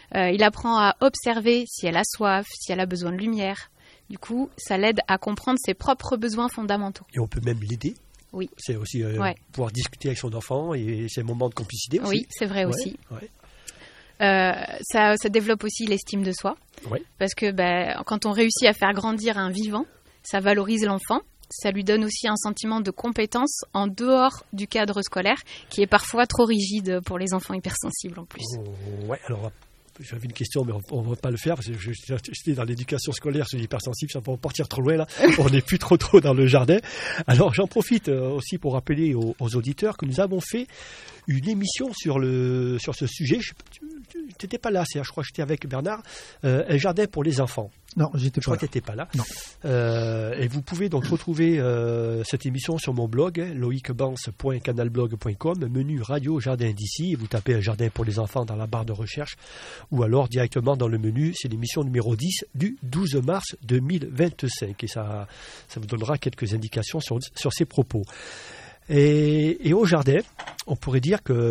Il apprend à observer si elle a soif, si elle a besoin de lumière. Du coup, ça l'aide à comprendre ses propres besoins fondamentaux. Et on peut même l'aider. Oui. C'est aussi pouvoir discuter avec son enfant et c'est un moment de complicité aussi. Oui, c'est vrai aussi. Ouais. Ça développe aussi l'estime de soi. Ouais. Parce que quand on réussit à faire grandir un vivant, ça valorise l'enfant. Ça lui donne aussi un sentiment de compétence en dehors du cadre scolaire, qui est parfois trop rigide pour les enfants hypersensibles en plus. Ouais, alors j'avais une question, mais on ne va pas le faire, parce que j'étais dans l'éducation scolaire, je suis hypersensible, ça va partir trop loin là, on n'est plus trop dans le jardin. Alors j'en profite aussi pour rappeler aux auditeurs que nous avons fait une émission sur ce sujet. Tu n'étais pas là, je crois que j'étais avec Bernard, un jardin pour les enfants. Non, j'étais pas là. Je crois que tu n'étais pas là. Non. Et vous pouvez donc retrouver cette émission sur mon blog, loicbans.canalblog.com, menu radio jardin d'ici, et vous tapez un jardin pour les enfants dans la barre de recherche, ou alors directement dans le menu, c'est l'émission numéro 10 du 12 mars 2025, et ça vous donnera quelques indications sur ces propos. Et au jardin, on pourrait dire que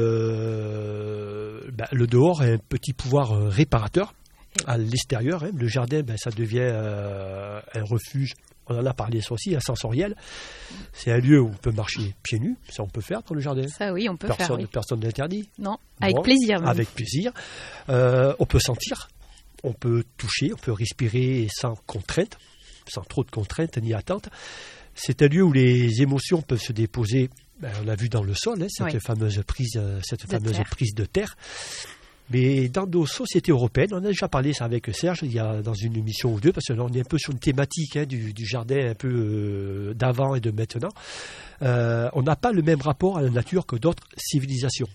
le dehors a un petit pouvoir réparateur. À l'extérieur, le jardin, ça devient un refuge. On en a parlé, ça aussi, sensoriel. C'est un lieu où on peut marcher pieds nus. Ça, on peut faire dans le jardin. Ça, oui, on peut faire. Oui. Personne n'interdit. Non, avec plaisir. Même. Avec plaisir. On peut sentir, on peut toucher, on peut respirer sans contrainte, sans trop de contraintes ni attentes. C'est un lieu où les émotions peuvent se déposer. On l'a vu dans le sol, cette fameuse prise de terre. Mais dans nos sociétés européennes, on a déjà parlé ça avec Serge, il y a dans une émission ou deux, parce que là on est un peu sur une thématique du jardin un peu d'avant et de maintenant. On n'a pas le même rapport à la nature que d'autres civilisations.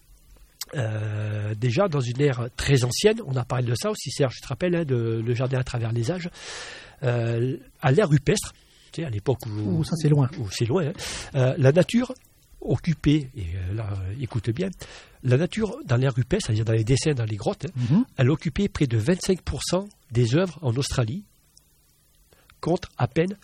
Déjà dans une ère très ancienne, on a parlé de ça aussi, Serge, je te rappelle, le jardin à travers les âges, à l'ère rupestre, tu sais, à l'époque où ça c'est loin. Où c'est loin, la nature occupée, et là, écoute bien, la nature dans l'ère rupestre, c'est-à-dire dans les dessins, dans les grottes, elle occupait près de 25% des œuvres en Australie, contre à peine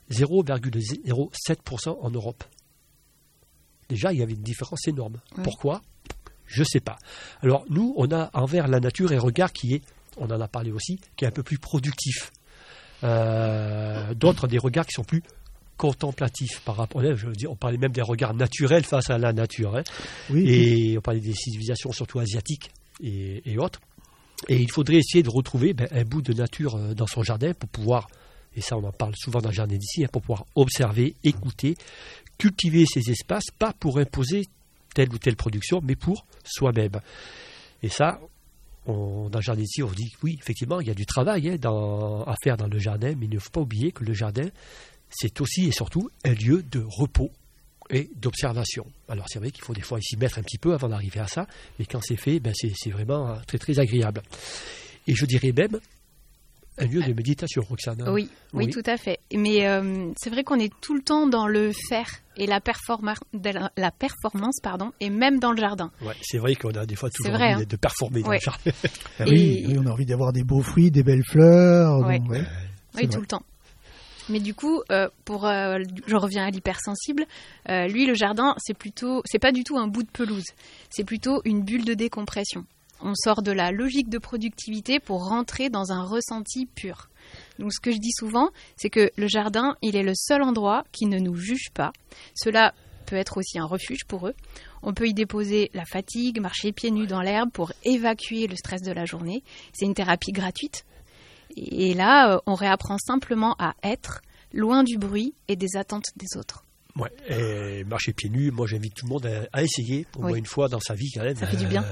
0,07% en Europe. Déjà, il y avait une différence énorme. Oui. Pourquoi ? Je ne sais pas. Alors, nous, on a envers la nature un regard qui est, on en a parlé aussi, qui est un peu plus productif. D'autres, des regards qui sont plus contemplatif par rapport, on parlait même des regards naturels face à la nature, oui, et on parlait des civilisations surtout asiatiques et autres, et il faudrait essayer de retrouver un bout de nature dans son jardin pour pouvoir, et ça on en parle souvent dans le jardin d'ici, pour pouvoir observer, écouter, cultiver ces espaces, pas pour imposer telle ou telle production, mais pour soi-même. Et ça, dans le jardin d'ici, on dit oui, effectivement, il y a du travail à faire dans le jardin, mais il ne faut pas oublier que le jardin, c'est aussi et surtout un lieu de repos et d'observation. Alors c'est vrai qu'il faut des fois s'y mettre un petit peu avant d'arriver à ça, mais quand c'est fait, c'est vraiment très très agréable. Et je dirais même un lieu de méditation, Roxane. Oui, tout à fait. Mais c'est vrai qu'on est tout le temps dans le faire et la performance, et même dans le jardin. Ouais, c'est vrai qu'on a des fois toujours envie de performer dans le jardin. Oui, on a envie d'avoir des beaux fruits, des belles fleurs. Oui, tout le temps. Mais du coup, je reviens à l'hypersensible, lui, le jardin, c'est pas du tout un bout de pelouse. C'est plutôt une bulle de décompression. On sort de la logique de productivité pour rentrer dans un ressenti pur. Donc, ce que je dis souvent, c'est que le jardin, il est le seul endroit qui ne nous juge pas. Cela peut être aussi un refuge pour eux. On peut y déposer la fatigue, marcher pieds nus dans l'herbe pour évacuer le stress de la journée. C'est une thérapie gratuite. Et là, on réapprend simplement à être loin du bruit et des attentes des autres. Ouais, et marcher pieds nus, moi j'invite tout le monde à essayer, au moins une fois dans sa vie quand même. Ça fait du bien.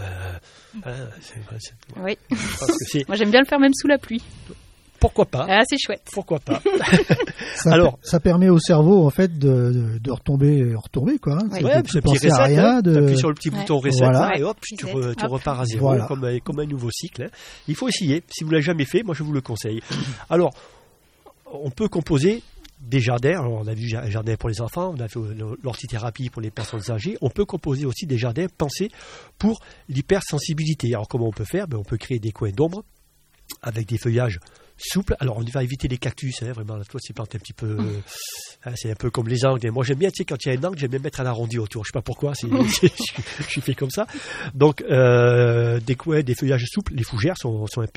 Oui. Moi j'aime bien le faire même sous la pluie. Pourquoi pas ? Ah, c'est chouette. Pourquoi pas ? Ça permet au cerveau en fait de retomber quoi. Oui. Ouais, c'est un petit reset. T'appuies sur le petit bouton reset, et hop, tu repars à zéro, comme un nouveau cycle. Il faut essayer. Si vous ne l'avez jamais fait, moi je vous le conseille. Alors, on peut composer des jardins. Alors, on a vu un jardin pour les enfants, on a fait l'orthithérapie pour les personnes âgées. On peut composer aussi des jardins pensés pour l'hypersensibilité. Alors, comment on peut faire ? On peut créer des coins d'ombre avec des feuillages souples. Alors, on va éviter les cactus, vraiment, la toile, c'est planté un petit peu. C'est un peu comme les angles. Moi, j'aime bien, tu sais, quand il y a un angle, j'aime bien mettre un arrondi autour. Je ne sais pas pourquoi, je suis fait comme ça. Donc, des coins, des feuillages souples, les fougères sont